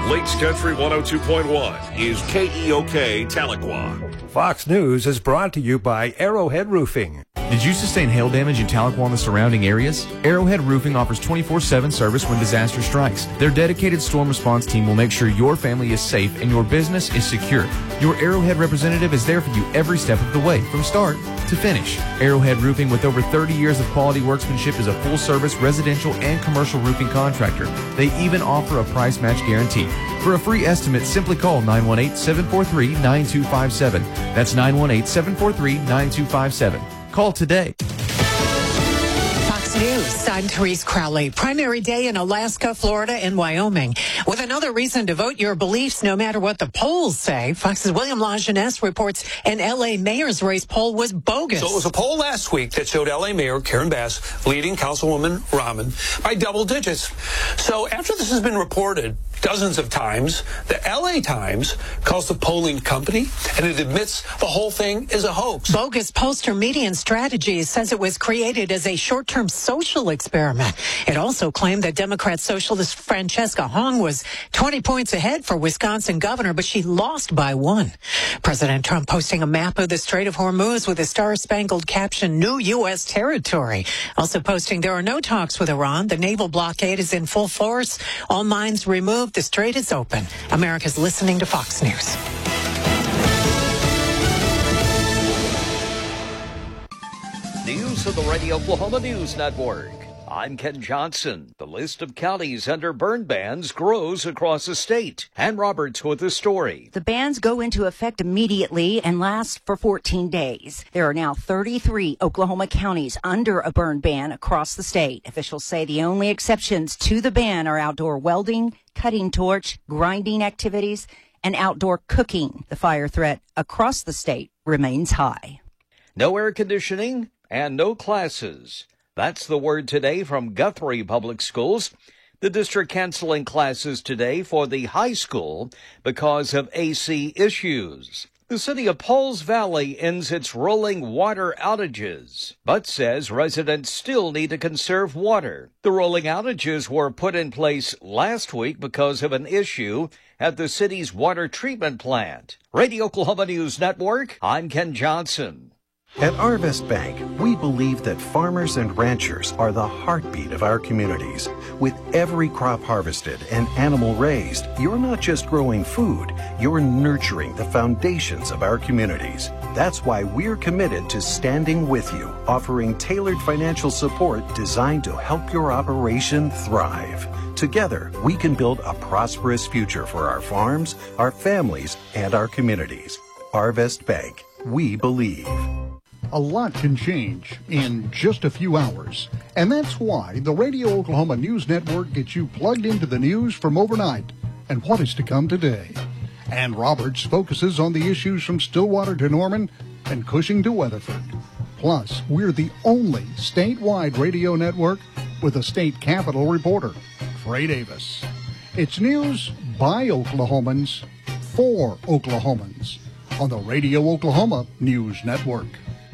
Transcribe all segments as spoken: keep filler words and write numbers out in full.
Lakes Country one oh two point one is K E O K Tahlequah. Fox News is brought to you by Arrowhead Roofing. Did you sustain hail damage in Tahlequah and the surrounding areas? Arrowhead Roofing offers twenty-four seven service when disaster strikes. Their dedicated storm response team will make sure your family is safe and your business is secure. Your Arrowhead representative is there for you every step of the way, from start to finish. Arrowhead Roofing, with over thirty years of quality workmanship, is a full-service residential and commercial roofing contractor. They even offer a price match guarantee. For a free estimate, simply call nine one eight, seven four three, nine two five seven. That's nine one eight, seven four three, nine two five seven. Call today. Fox News, I'm Therese Crowley. Primary day in Alaska, Florida, and Wyoming. With another reason to vote your beliefs no matter what the polls say, Fox's William Lajeunesse reports an L A mayor's race poll was bogus. So it was a poll last week that showed L A Mayor Karen Bass leading Councilwoman Rahman by double digits. So after this has been reported dozens of times, the L A Times calls the polling company, and it admits the whole thing is a hoax. Bogus pollster Median Strategies says it was created as a short-term social experiment. It also claimed that Democrat socialist Francesca Hong was twenty points ahead for Wisconsin governor, but she lost by one. President Trump posting a map of the Strait of Hormuz with a star-spangled caption, "New U S territory." Also posting, there are no talks with Iran. The naval blockade is in full force. All mines removed. The strait is open. America's listening to Fox News. News of the Radio Oklahoma News Network. I'm Ken Johnson. The list of counties under burn bans grows across the state. Ann Roberts with the story. The bans go into effect immediately and last for fourteen days. There are now thirty-three Oklahoma counties under a burn ban across the state. Officials say the only exceptions to the ban are outdoor welding, cutting torch, grinding activities, and outdoor cooking. The fire threat across the state remains high. No air conditioning and no classes. That's the word today from Guthrie Public Schools. The district canceling classes today for the high school because of A C issues. The city of Pauls Valley ends its rolling water outages, but says residents still need to conserve water. The rolling outages were put in place last week because of an issue at the city's water treatment plant. Radio Oklahoma News Network, I'm Ken Johnson. At Arvest Bank, we believe that farmers and ranchers are the heartbeat of our communities. With every crop harvested and animal raised, you're not just growing food, you're nurturing the foundations of our communities. That's why we're committed to standing with you, offering tailored financial support designed to help your operation thrive. Together, we can build a prosperous future for our farms, our families, and our communities. Arvest Bank, we believe. A lot can change in just a few hours, and that's why the Radio Oklahoma News Network gets you plugged into the news from overnight and what is to come today. Ann Roberts focuses on the issues from Stillwater to Norman and Cushing to Weatherford. Plus, we're the only statewide radio network with a state capitol reporter, Trey Davis. It's news by Oklahomans for Oklahomans on the Radio Oklahoma News Network.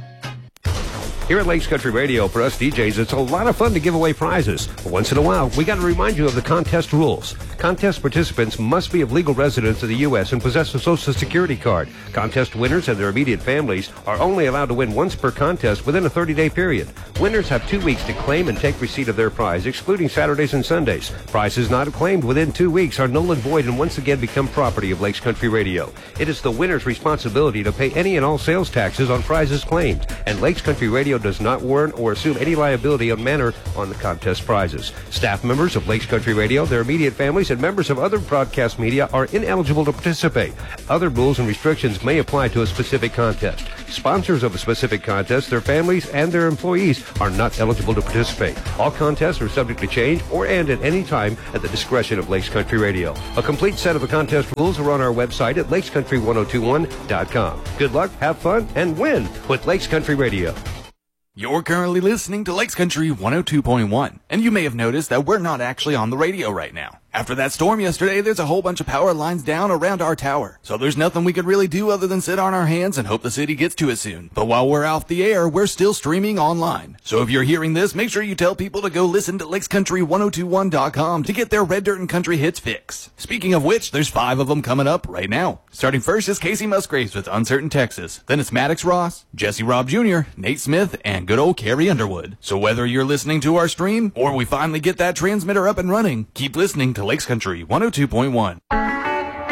Here at Lakes Country Radio, for us D Js, it's a lot of fun to give away prizes. But once in a while, we got to remind you of the contest rules. Contest participants must be of legal residence of the U S and possess a Social Security card. Contest winners and their immediate families are only allowed to win once per contest within a thirty-day period. Winners have two weeks to claim and take receipt of their prize, excluding Saturdays and Sundays. Prizes not claimed within two weeks are null and void and once again become property of Lakes Country Radio. It is the winner's responsibility to pay any and all sales taxes on prizes claimed, and Lakes Country Radio does not warrant or assume any liability on manner on the contest prizes. Staff members of Lakes Country Radio, their immediate families, and members of other broadcast media are ineligible to participate. Other rules and restrictions may apply to a specific contest. Sponsors of a specific contest, their families, and their employees are not eligible to participate. All contests are subject to change or end at any time at the discretion of Lakes Country Radio. A complete set of the contest rules are on our website at lakes country one oh two one dot com. Good luck, have fun, and win with Lakes Country Radio. You're currently listening to Lakes Country one oh two point one, and you may have noticed that we're not actually on the radio right now. After that storm yesterday, there's a whole bunch of power lines down around our tower. So there's nothing we could really do other than sit on our hands and hope the city gets to it soon. But while we're off the air, we're still streaming online. So if you're hearing this, make sure you tell people to go listen to Lakes Country ten twenty-one dot com to get their Red Dirt and Country hits fix. Speaking of which, there's five of them coming up right now. Starting first is Casey Musgraves with Uncertain Texas. Then it's Maddox Ross, Jesse Robb Junior, Nate Smith, and good old Carrie Underwood. So whether you're listening to our stream or we finally get that transmitter up and running, keep listening to Lakes Country one oh two point one.